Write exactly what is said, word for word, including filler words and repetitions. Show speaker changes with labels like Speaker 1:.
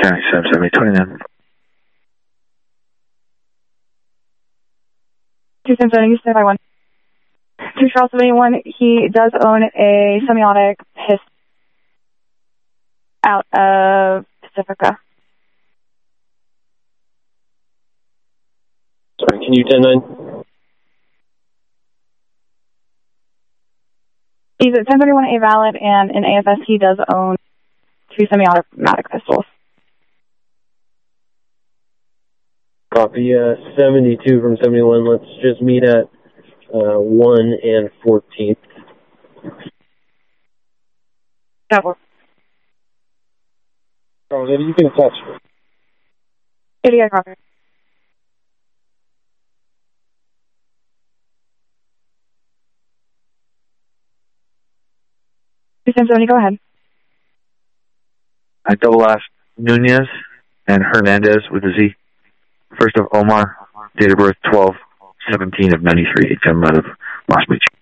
Speaker 1: County seven seventy, twenty-nine.
Speaker 2: two seven seven, you stand by one. two Charles seventy-one, he does own a semi-automatic pistol out of Pacifica.
Speaker 3: Sorry, can you ten nine?
Speaker 2: He's at ten thirty-one A valid, and in A F S he does own two semi-automatic pistols.
Speaker 3: Copy, uh, seventy-two from seventy-one. Let's just meet at uh, one and fourteenth.
Speaker 2: Double.
Speaker 3: Oh, maybe you can attach.
Speaker 2: eighty-eight, copy. two seven seven, go ahead.
Speaker 1: I double asked Nunez and Hernandez with a Z. First of Omar, date of birth twelve seventeen of ninety-three, H M out of Moss Beach.